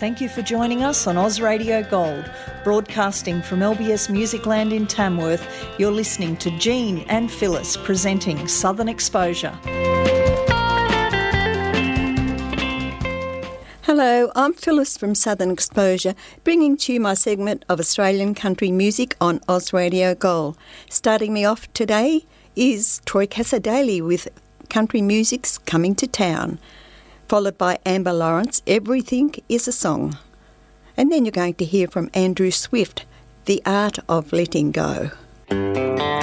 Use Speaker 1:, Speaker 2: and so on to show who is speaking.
Speaker 1: Thank you for joining us on Oz Radio Gold. Broadcasting from LBS Musicland in Tamworth, you're listening to Jean and Phyllis presenting Southern Exposure.
Speaker 2: Hello, I'm Phyllis from Southern Exposure, bringing to you my segment of Australian country music on Oz Radio Gold. Starting me off today is Troy Cassar-Daley with Country Music's Coming to Town, followed by Amber Lawrence, Everything is a Song. And then you're going to hear from Andrew Swift, The Art of Letting Go.